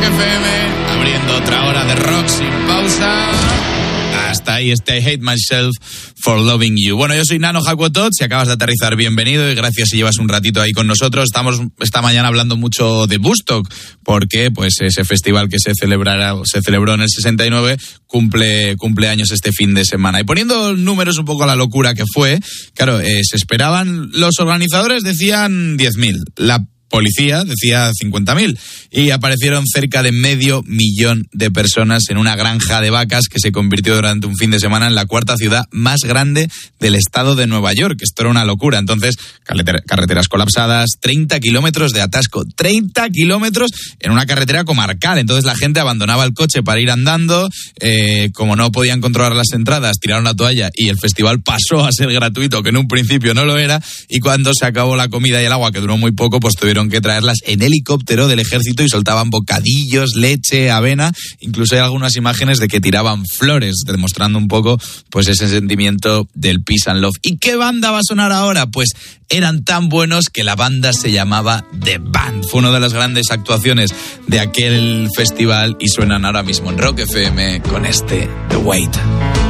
Rock FM, abriendo otra hora de rock sin pausa. Hasta ahí I Hate Myself for Loving You. Bueno, yo soy Nano Jacotot, si acabas de aterrizar, bienvenido y gracias si llevas un ratito ahí con nosotros. Estamos esta mañana hablando mucho de Woodstock, porque pues ese festival que se celebró en el 69 cumple años este fin de semana. Y poniendo números un poco a la locura que fue, claro, se esperaban, los organizadores decían 10.000, la policía decía 50.000 y aparecieron cerca de 500.000 de personas en una granja de vacas que se convirtió durante un fin de semana en la cuarta ciudad más grande del estado de Nueva York. Esto era una locura. Entonces, carreteras colapsadas, 30 kilómetros de atasco, 30 kilómetros en una carretera comarcal. Entonces la gente abandonaba el coche para ir andando, como no podían controlar las entradas, tiraron la toalla y el festival pasó a ser gratuito, que en un principio no lo era, y cuando se acabó la comida y el agua, que duró muy poco, pues tuvieron que traerlas en helicóptero del ejército y soltaban bocadillos, leche, avena, incluso hay algunas imágenes de que tiraban flores, demostrando un poco pues ese sentimiento del peace and love. ¿Y qué banda va a sonar ahora? Pues eran tan buenos que la banda se llamaba The Band. Fue una de las grandes actuaciones de aquel festival y suenan ahora mismo en Rock FM con este The Wait.